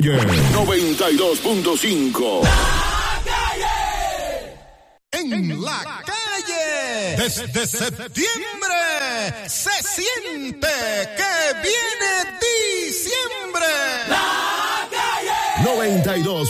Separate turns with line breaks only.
92.5.
En la calle, desde septiembre, se siente que viene diciembre.
La calle 92.